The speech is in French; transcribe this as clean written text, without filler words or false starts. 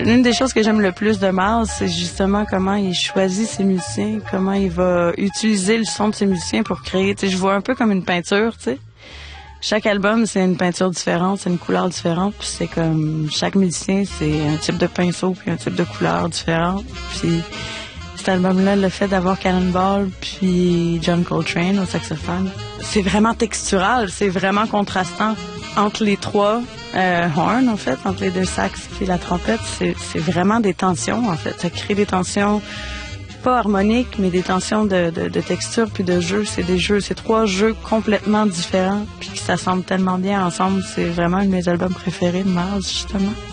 L'une des choses que j'aime le plus de Miles, c'est justement comment il choisit ses musiciens, comment il va utiliser le son de ses musiciens pour créer. Tu sais, je vois un peu comme une peinture, tu sais. Chaque album, c'est une peinture différente, c'est une couleur différente, puis c'est comme chaque musicien, c'est un type de pinceau puis un type de couleur différente. Puis cet album-là, le fait d'avoir Cannonball puis John Coltrane au saxophone, c'est vraiment textural, c'est vraiment contrastant entre les trois horns, en fait, entre les deux sax et la trompette. C'est vraiment des tensions, en fait. Ça crée des tensions pas harmoniques, mais des tensions de texture puis de jeu. C'est trois jeux complètement différents puis qui s'assemblent tellement bien ensemble. C'est vraiment un de mes albums préférés de Miles, justement.